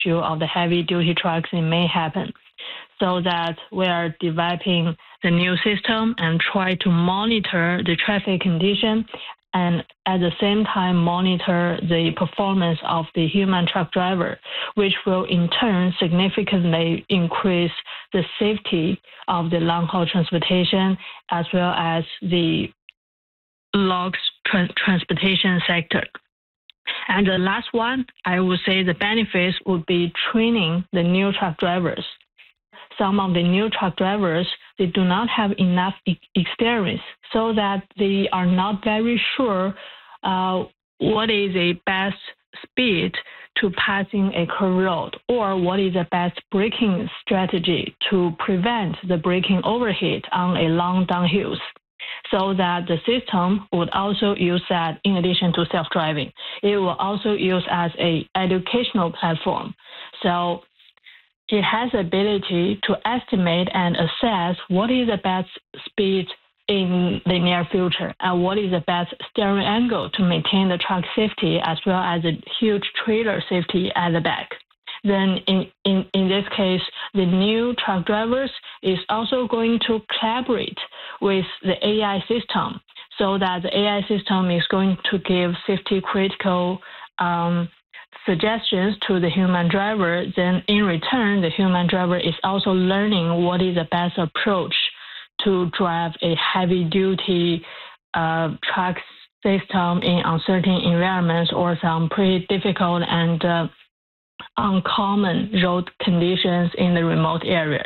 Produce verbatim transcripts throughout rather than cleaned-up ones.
issue of the heavy-duty trucks, it may happen. So that we are developing the new system and try to monitor the traffic condition and at the same time monitor the performance of the human truck driver, which will in turn significantly increase the safety of the long-haul transportation as well as the logs tra- transportation sector. And the last one, I would say the benefits would be training the new truck drivers. Some of the new truck drivers, they do not have enough e- experience so that they are not very sure uh, what is the best speed to passing a curve road or what is the best braking strategy to prevent the braking overheat on a long downhills. So that the system would also use that in addition to self-driving. It will also use as a educational platform. So it has the ability to estimate and assess what is the best speed in the near future and what is the best steering angle to maintain the truck safety as well as a huge trailer safety at the back. Then in, in, in this case, the new truck drivers is also going to collaborate with the A I system so that the A I system is going to give safety critical um, suggestions to the human driver. Then in return, the human driver is also learning what is the best approach to drive a heavy duty uh, truck system in uncertain environments or some pretty difficult and uh, uncommon road conditions in the remote areas.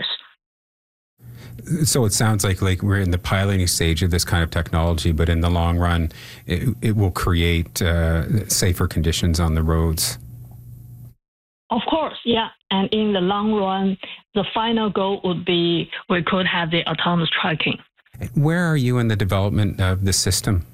So it sounds like like we're in the piloting stage of this kind of technology, but in the long run, it, it will create uh, safer conditions on the roads. Of course, yeah. And in the long run, the final goal would be we could have the autonomous trucking. Where are you in the development of the system?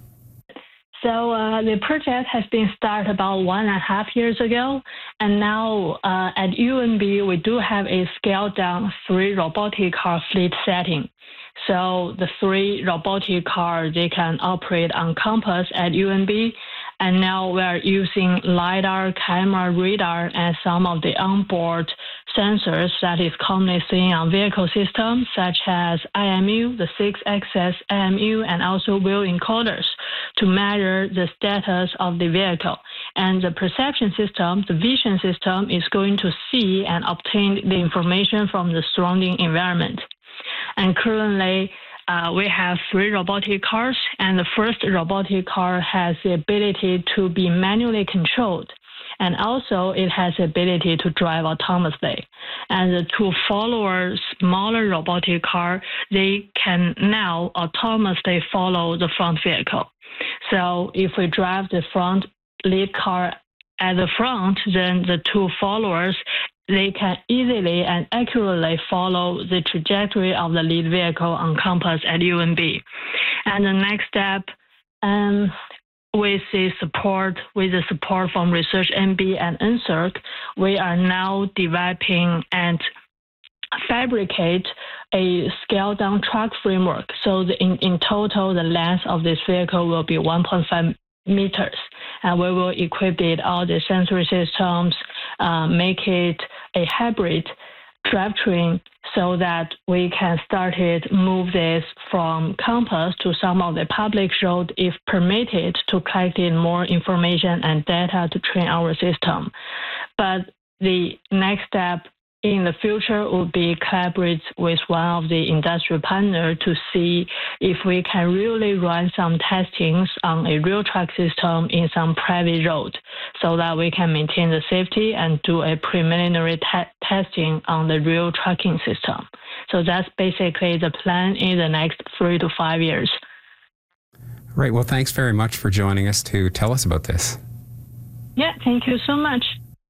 So uh, the project has been started about one and a half years ago, and now uh, at U N B we do have a scaled-down three robotic car fleet setting. So the three robotic cars, they can operate on campus at U N B, and now we are using LiDAR, camera, radar, and some of the onboard sensors that is commonly seen on vehicle systems, such as I M U, the six-axis I M U, and also wheel encoders to measure the status of the vehicle. And the perception system, the vision system, is going to see and obtain the information from the surrounding environment. And currently, uh, we have three robotic cars, and the first robotic car has the ability to be manually controlled. And also, it has the ability to drive autonomously. And the two follower smaller robotic car, they can now autonomously follow the front vehicle. So if we drive the front lead car at the front, then the two followers, they can easily and accurately follow the trajectory of the lead vehicle on campus at U N B. And the next step, um, with the support, with the support from Research N B and N S E R C, we are now developing and fabricate a scaled-down truck framework. So the, in, in total, the length of this vehicle will be one point five meters. And we will equip it all the sensory systems, uh, make it a hybrid drivetrain so that we can start it, move this from campus to some of the public road if permitted to collect in more information and data to train our system. But the next step in the future would be collaborate with one of the industrial partners to see if we can really run some testings on a real truck system in some private road so that we can maintain the safety and do a preliminary te- testing on the real trucking system. So that's basically the plan in the next three to five years. Right. Well, thanks very much for joining us to tell us about this. Yeah, thank you so much.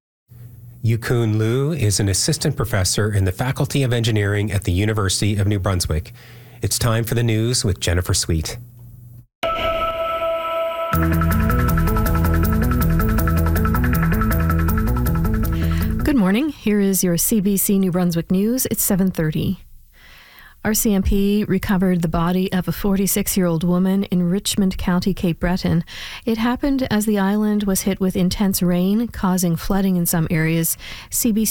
Yukun Liu is an assistant professor in the Faculty of Engineering at the University of New Brunswick. It's time for the news with Jennifer Sweet. Good morning. Here is your C B C New Brunswick news. It's seven thirty. R C M P recovered the body of a forty-six-year-old woman in Richmond County, Cape Breton. It happened as the island was hit with intense rain, causing flooding in some areas. C B C